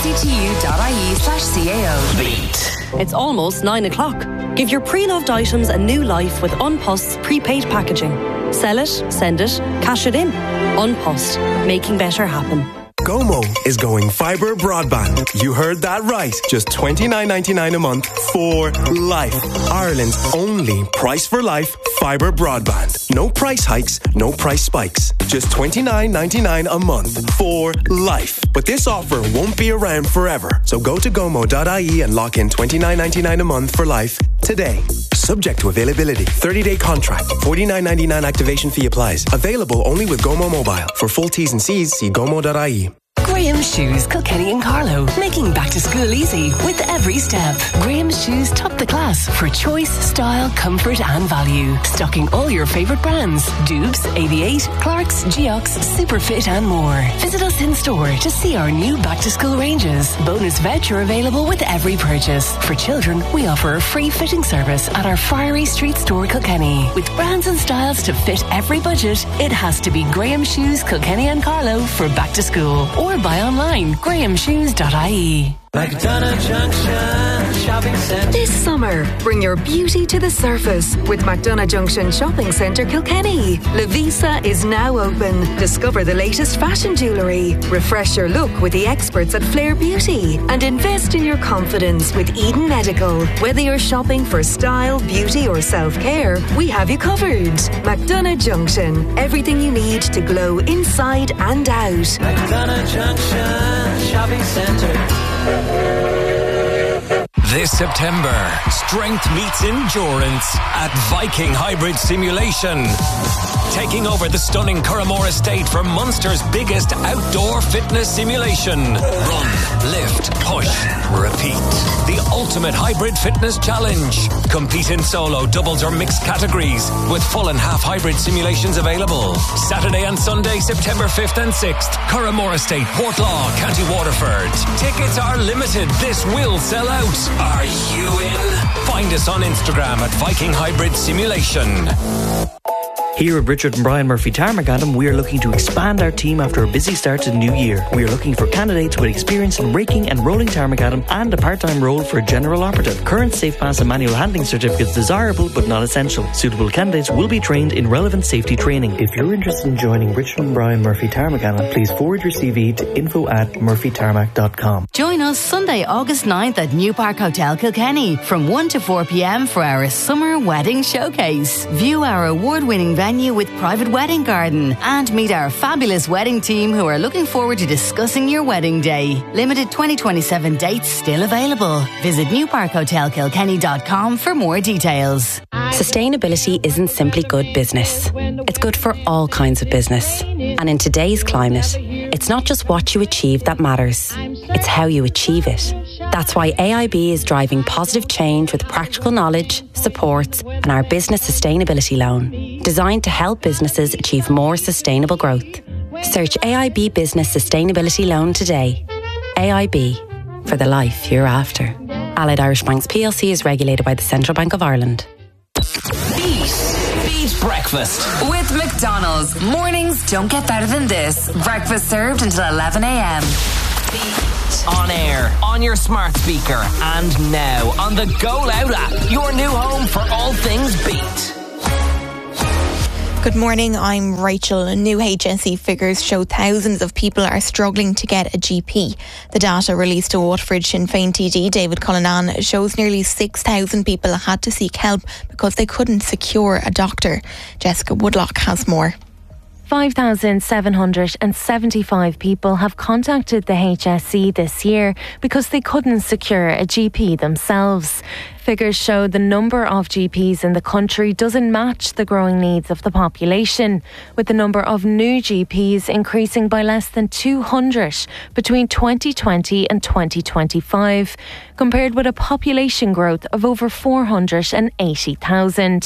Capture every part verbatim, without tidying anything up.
rdtu.ie slash cao. Beat. It's almost nine o'clock. Give your pre-loved items a new life with Unpost's prepaid packaging. Sell it, send it, cash it in. Unpost, making better happen. Gomo is going fibre broadband. You heard that right. Just twenty-nine ninety-nine a month for life. Ireland's only price for life fibre broadband. No price hikes, no price spikes. Just twenty-nine ninety-nine a month for life. But this offer won't be around forever. So go to gomo dot I E and lock in twenty-nine ninety-nine a month for life today. Subject to availability. thirty-day contract. forty-nine ninety-nine activation fee applies. Available only with Gomo Mobile. For full T's and C's, see gomo dot I E. Graham's Shoes, Kilkenny and Carlow, making back to school easy with every step. Graham's Shoes top the class for choice, style, comfort and value. Stocking all your favourite brands: Dubes, A V eight, Clarks, Geox, Superfit and more. Visit us in store to see our new back to school ranges. Bonus voucher available with every purchase. For children, we offer a free fitting service at our Friary Street store, Kilkenny. With brands and styles to fit every budget, it has to be Graham's Shoes, Kilkenny and Carlow for back to school. Or buy online, graham shoes dot I E. McDonagh Junction Shopping Centre. This summer, bring your beauty to the surface with McDonagh Junction Shopping Centre Kilkenny. La Visa is now open. Discover the latest fashion jewellery. Refresh your look with the experts at Flair Beauty. And invest in your confidence with Eden Medical. Whether you're shopping for style, beauty or self-care, we have you covered. McDonagh Junction. Everything you need to glow inside and out. McDonagh Junction Shopping Centre. This September, strength meets endurance at Viking Hybrid Simulation. Taking over the stunning Curramore Estate for Munster's biggest outdoor fitness simulation. Run, lift, push, repeat. The ultimate hybrid fitness challenge. Compete in solo, doubles or mixed categories with full and half hybrid simulations available. Saturday and Sunday, September fifth and sixth. Curramore Estate, Portlaw, County Waterford. Tickets are limited. This will sell out. Are you in? Find us on Instagram at Viking Hybrid Simulation. Here at Richard and Brian Murphy Tarmac, we are looking to expand our team after a busy start to the new year. We are looking for candidates with experience in raking and rolling tarmac and a part-time role for a general operative. Current safe pass and manual handling certificates desirable but not essential. Suitable candidates will be trained in relevant safety training. If you're interested in joining Richard and Brian Murphy Tarmac, please forward your C V to info at murphy tarmac dot com. Join us Sunday, August ninth at New Park Hotel Kilkenny from one to four p.m. for our summer wedding showcase. View our award-winning venue with private wedding garden and meet our fabulous wedding team who are looking forward to discussing your wedding day. Limited twenty twenty-seven dates still available. Visit new park hotel kilkenny dot com for more details. Sustainability isn't simply good business. It's good for all kinds of business. And in today's climate, it's not just what you achieve that matters. It's how you achieve it. That's why A I B is driving positive change with practical knowledge, supports, and our business sustainability loan, designed to help businesses achieve more sustainable growth. Search A I B Business Sustainability Loan today. A I B, for the life you're after. Allied Irish Banks P L C is regulated by the Central Bank of Ireland. Beat. Beat breakfast. With McDonald's. Mornings don't get better than this. Breakfast served until eleven a.m. Beat. On air, on your smart speaker, and now on the Go Loud app, your new home for all things Beat. Good morning, I'm Rachel. New H S E figures show thousands of people are struggling to get a G P. The data released to Waterford Sinn Féin T D David Cullinan shows nearly six thousand people had to seek help because they couldn't secure a doctor. Jessica Woodlock has more. five thousand seven hundred seventy-five people have contacted the H S E this year because they couldn't secure a G P themselves. Figures show the number of G Ps in the country doesn't match the growing needs of the population, with the number of new G Ps increasing by less than two hundred between twenty twenty and twenty twenty-five, compared with a population growth of over four hundred eighty thousand.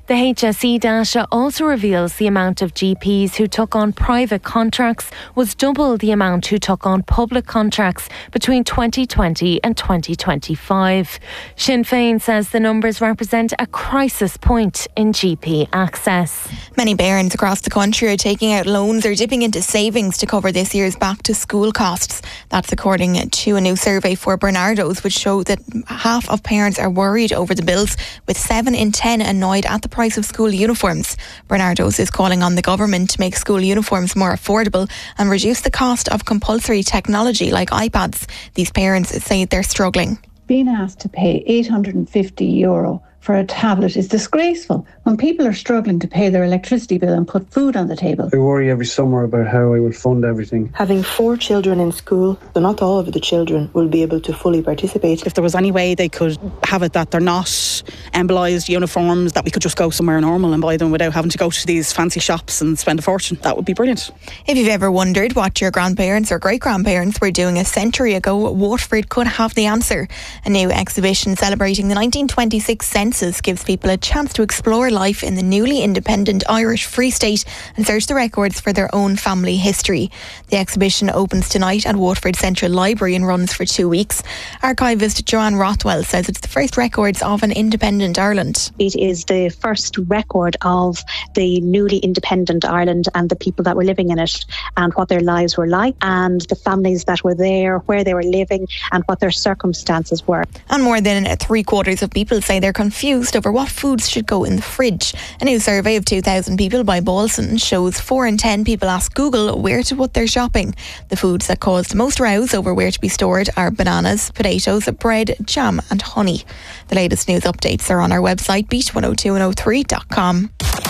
The H S E data also reveals the amount of G Ps who took on private contracts was double the amount who took on public contracts between twenty twenty and twenty twenty-five. Sinn Féin says the numbers represent a crisis point in G P access. Many parents across the country are taking out loans or dipping into savings to cover this year's back to school costs. That's according to a new survey for Bernardo's, which showed that half of parents are worried over the bills, with seven in ten annoyed at the price of school uniforms. Bernardo's is calling on the government to make school uniforms more affordable and reduce the cost of compulsory technology like iPads. These parents say they're struggling. Being asked to pay eight hundred fifty euro for a tablet is disgraceful when people are struggling to pay their electricity bill and put food on the table. I worry every summer about how I will fund everything. Having four children in school, so not all of the children will be able to fully participate. If there was any way they could have it that they're not embolised uniforms, that we could just go somewhere normal and buy them without having to go to these fancy shops and spend a fortune, that would be brilliant. If you've ever wondered what your grandparents or great-grandparents were doing a century ago, Waterford could have the answer. A new exhibition celebrating the nineteen twenty-six census gives people a chance to explore life in the newly independent Irish Free State and search the records for their own family history. The exhibition opens tonight at Waterford Central Library and runs for two weeks. Archivist Joanne Rothwell says it's the first records of an independent Ireland. It is the first record of the newly independent Ireland and the people that were living in it and what their lives were like and the families that were there, where they were living and what their circumstances were. And more than three quarters of people say they're confused over what foods should go in the fridge. A new survey of two thousand people by Bolson shows four in ten people ask Google where to put their shopping. The foods that caused most rows over where to be stored are bananas, potatoes, bread, jam and honey. The latest news updates are on our website beat one oh two one oh three dot com.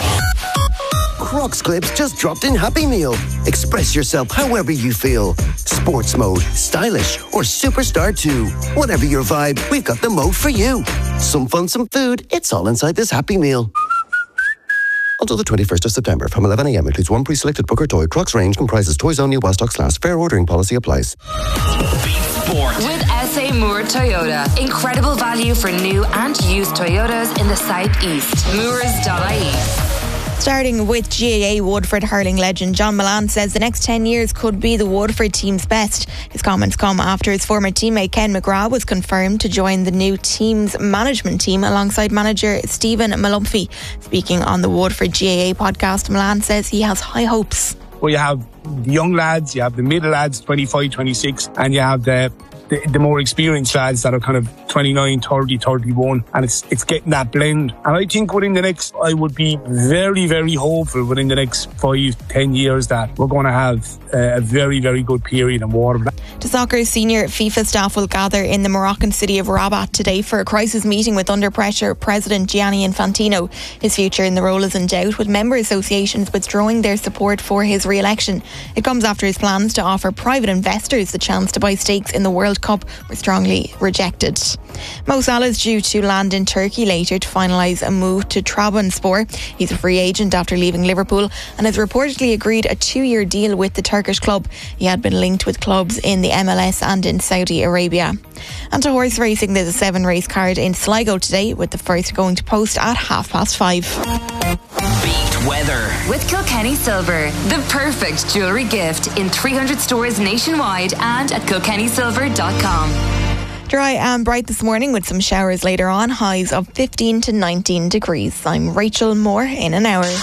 Crocs clips just dropped in Happy Meal. Express yourself however you feel. Sports mode, stylish, or superstar too. Whatever your vibe, we've got the mode for you. Some fun, some food, it's all inside this Happy Meal. Until the twenty-first of September from eleven a m includes one pre-selected book or toy. Crocs range comprises toys only while stocks last. Fair ordering policy applies. Sport. With S A Moore Toyota. Incredible value for new and used Toyotas in the southeast. Moores dot I E. Starting with G A A Waterford hurling legend John Mullane says the next ten years could be the Waterford team's best. His comments come after his former teammate Ken McGrath was confirmed to join the new team's management team alongside manager Stephen Malumphy. Speaking on the Waterford G A A podcast, Mullane says he has high hopes. Well, you have the young lads, you have the middle lads, twenty-five, twenty-six, and you have the The, the more experienced lads that are kind of twenty-nine, thirty, thirty-one, and it's it's getting that blend. And I think within the next, I would be very, very hopeful within the next five, ten years that we're going to have uh, a very, very good period in Waterford. The soccer's senior FIFA staff will gather in the Moroccan city of Rabat today for a crisis meeting with under pressure President Gianni Infantino. His future in the role is in doubt, with member associations withdrawing their support for his re-election. It comes after his plans to offer private investors the chance to buy stakes in the World Cup were strongly rejected. Mo Salah is due to land in Turkey later to finalise a move to Trabzonspor. He's a free agent after leaving Liverpool and has reportedly agreed a two-year deal with the Turkish club. He had been linked with clubs in the M L S and in Saudi Arabia. And to horse racing, there's a seven race card in Sligo today, with the first going to post at half past five. Beat weather with Kilkenny Silver, the perfect jewellery gift in three hundred stores nationwide and at kilkenny silver dot com. Dry and bright this morning with some showers later on, highs of fifteen to nineteen degrees. I'm Rachel Moore in an hour.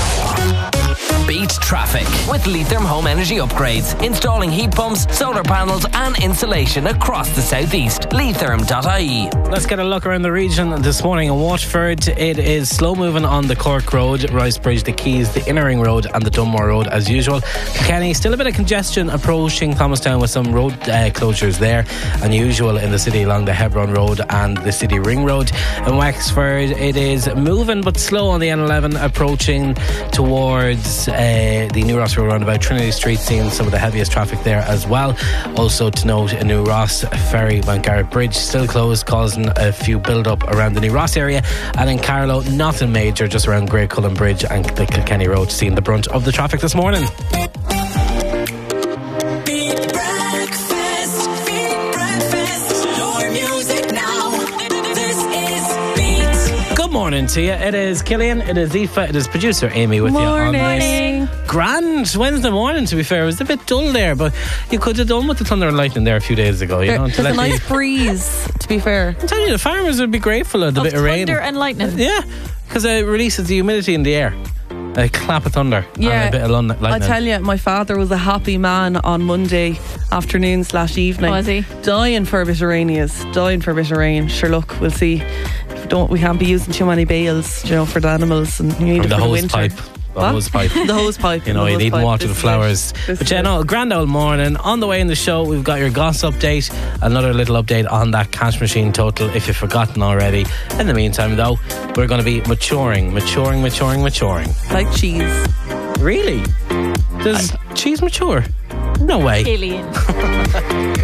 Beat traffic with Leitrim Home Energy Upgrades. Installing heat pumps, solar panels and insulation across the southeast. Leitrim dot I E. Let's get a look around the region this morning in Waterford. It is slow moving on the Cork Road, Ricebridge, the Keys, the Innering Road and the Dunmore Road as usual. Kilkenny, still a bit of congestion approaching Thomastown with some road uh, closures there. Unusual in the city along the Hebron Road and the City Ring Road. In Wexford, it is moving but slow on the N eleven approaching towards Uh, the New Ross Road roundabout, Trinity Street, seeing some of the heaviest traffic there as well. Also to note, in New Ross, Ferry Mount Garrett Bridge still closed, causing a few build up around the New Ross area. And in Carlow, nothing major, just around Great Cullen Bridge and the Kilkenny Road, seeing the brunt of the traffic this morning. morning to you. It is Killian, it is Aoife, it is producer Amy with morning. you on this grand Wednesday morning, to be fair. It was a bit dull there, but you could have done with the thunder and lightning there a few days ago. You there, know, there's a nice the, breeze, to be fair. I'm telling you, the farmers would be grateful of the of bit of rain. Thunder and lightning. Yeah, because it releases the humidity in the air. A clap of thunder yeah, and a bit of lightning. I tell you, my father was a happy man on Monday afternoon slash evening. Was he? Dying for a bit of rain, he is. Dying for a bit of rain. Sure, look, we'll see. Don't we can't be using too many bales, you know, for the animals, and you need From it the for the hose winter. pipe. The what? hose pipe. The hose pipe. You know, you need water the flowers. This But yeah, no, grand old morning. On the way in the show, we've got your goss update, another little update on that cash machine total, if you've forgotten already. In the meantime, though, we're going to be maturing, maturing, maturing, maturing. Like cheese. Really? Does I, cheese mature? No way. Killian.